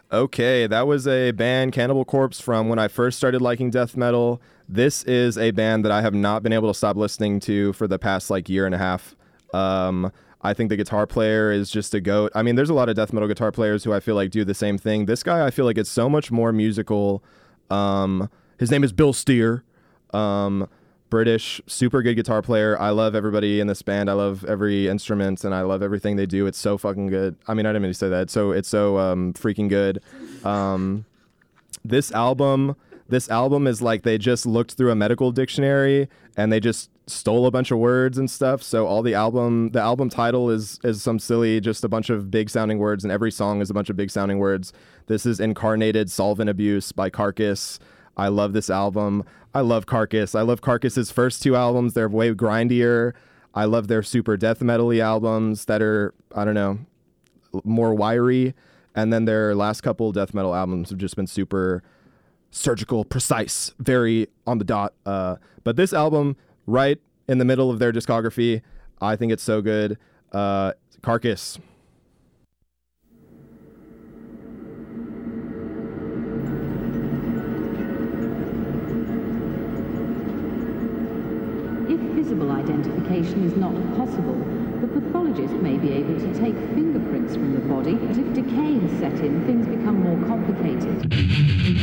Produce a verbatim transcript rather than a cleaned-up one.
Okay, that was a band, Cannibal Corpse, from when I first started liking death metal. This is a band that I have not been able to stop listening to for the past like year and a half. Um, I think the guitar player is just a goat. I mean, there's a lot of death metal guitar players who I feel like do the same thing. This guy, I feel like it's so much more musical. Um, his name is Bill Steer. Um, British, super good guitar player. I love everybody in this band. I love every instrument and I love everything they do. It's so fucking good. I mean, I didn't mean to say that. So it's so um, freaking good. Um, this album, this album is like they just looked through a medical dictionary and they just stole a bunch of words and stuff. So all the album, the album title is is some silly, just a bunch of big sounding words, and every song is a bunch of big sounding words. This is Incarnated Solvent Abuse by Carcass. I love this album. I love Carcass. I love Carcass's first two albums. They're way grindier. I love their super death metal-y albums that are, I don't know, more wiry. And then their last couple death metal albums have just been super surgical, precise, very on the dot. Uh, but this album, right in the middle of their discography, I think it's so good. Uh, Carcass. If visible identification is not possible, the pathologist may be able to take fingerprints from the body, but if decay has set in, things become more complicated.